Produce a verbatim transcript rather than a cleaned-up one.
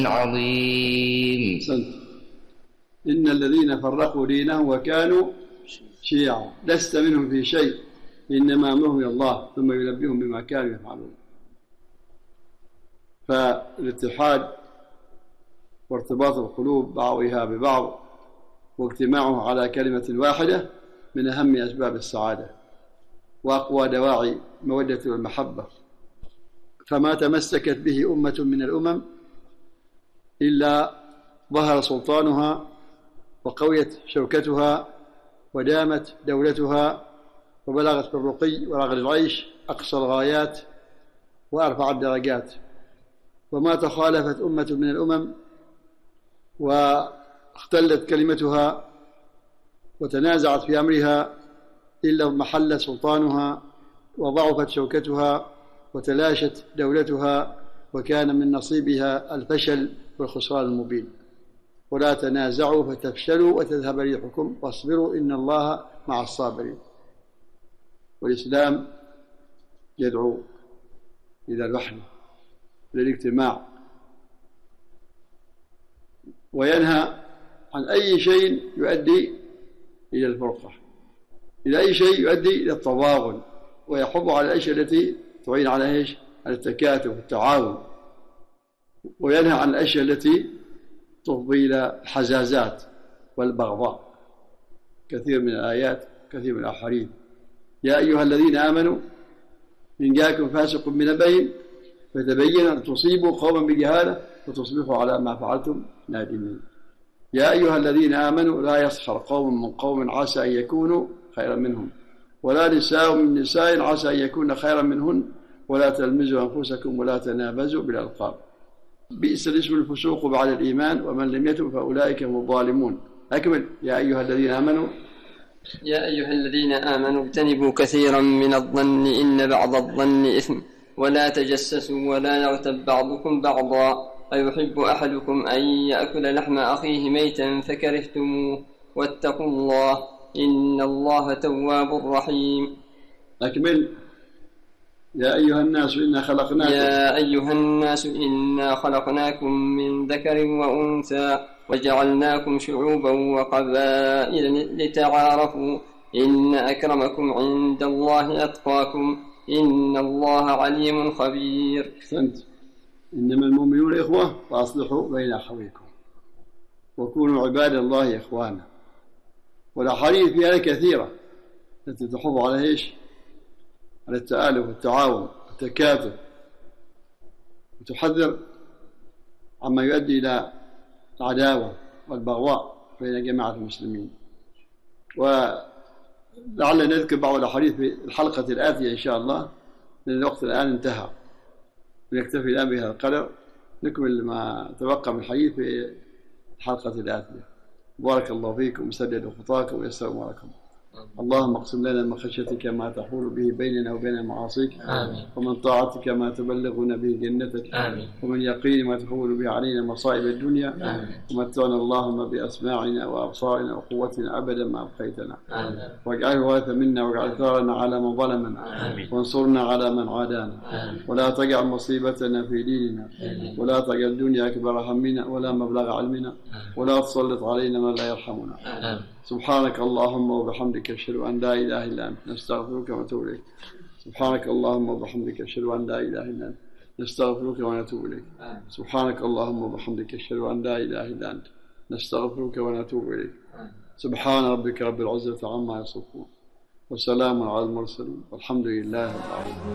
عظيم. إن الذين فرقوا دينهم وكانوا شيعا لست منهم في شيء إنما أمرهم إلى الله ثم ينبئهم بما كانوا يفعلون. فالاتحاد وارتباط القلوب بعضها ببعض واجتماعه على كلمة واحدة من أهم أسباب السعادة وأقوى دواعي المودة والمحبة. فما تمسكت به أمة من الأمم إلا ظهر سلطانها وقويت شوكتها ودامت دولتها وبلغت بالرقي ورغد العيش أقصى الغايات وأرفع الدرجات. وما تخالفت أمة من الأمم واختلت كلمتها وتنازعت في أمرها إلا محل سلطانها وضعفت شوكتها وتلاشت دولتها وكان من نصيبها الفشل والخسران المبين. ولا تنازعوا فتفشلوا وتذهب ريحكم واصبروا إن الله مع الصابرين. والإسلام يدعو إلى الوحدة إلى الاجتماع وينهى عن أي شيء يؤدي إلى الفرقة، إلى أي شيء يؤدي إلى التضاغن، ويحض على الأشياء التي تعين على إيش؟ على التكاتف والتعاون، وينهى عن الأشياء التي تفضي إلى الحزازات والبغضاء. كثير من الآيات كثير من الأحاديث: يا أيها الذين آمنوا إن جاءكم فاسق بنبأ فتبينوا أن تصيبوا قوما بجهالة وتصبحوا على ما فعلتم نادمين. يا أيها الذين آمنوا لا يسخر قوم من قوم عسى أن يكونوا خيرا منهم ولا نساء من نساء عسى أن يكون خيرا منهن ولا تلمزوا أنفسكم ولا تنابزوا بالألقاب بئس الاسم الفسوق بعد الإيمان ومن لم يتب فأولئك هم الظالمون. أكمل. يا أيها الذين آمنوا يا أيها الذين آمنوا اجتنبوا كثيرا من الظن إن بعض الظن إثم ولا تجسسوا ولا يغتب بعضكم بعضا أيحب أحدكم أن يأكل لحم أخيه ميتا فكرهتموه واتقوا الله إن الله تواب رحيم. أكمل. يا أيها الناس إنا خلقناكم يا أيها الناس إنا خلقناكم من ذكر وأنثى وجعلناكم شعوبا وقبائل لتعارفوا إن أكرمكم عند الله أتقاكم إن الله عليم خبير. أحسنت. إنما المؤمنون إخوة فأصلحوا بين أخويكم وكونوا عباد الله إخوانا. والأحاديث فيها كثيرة التي تحض على إيش؟ على التآلف والتعاون والتكاتف وتحذر عما يؤدي إلى العداوة والبغضاء بين جماعة المسلمين. ولعل نذكر بعض الأحاديث في الحلقة الآتية إن شاء الله لأن الوقت الآن انتهى، ونكتفي الآن بهذا القدر. نكمل ما تبقى من الحديث في الحلقة الآتية. بارك الله فيكم وسدد خطاكم ويسر أموركم. اللهم اقسم لنا من خشيتك ما تحول به بيننا وبين معاصيك، ومن طاعتك ما تبلغنا به جنتك، آمين. ومن يقين ما تحول به علينا مصائب الدنيا، ومتعنا اللهم بأسماعنا وأبصارنا وقوتنا أبدا ما أبقيتنا، واجعله وارث منا واجعل ثارنا على من ظلمنا، آمين. وانصرنا على من عادانا، آمين. ولا تجعل مصيبتنا في ديننا، آمين. ولا تجعل الدنيا أكبر همنا ولا مبلغ علمنا، ولا تسلط علينا من لا يرحمنا. آمين. سبحانك اللهم وبحمدك أشهد أن لا إله إلا أنت نستغفرك ونتوب إليك. سبحانك اللهم وبحمدك أشهد أن لا إله إلا أنت نستغفرك ونتوب إليك. سبحانك اللهم وبحمدك أشهد أن لا إله إلا أنت نستغفرك ونتوب إليك. سبحان ربك رب العزة عما يصفون وسلام على المرسلين والحمد لله رب العالمين.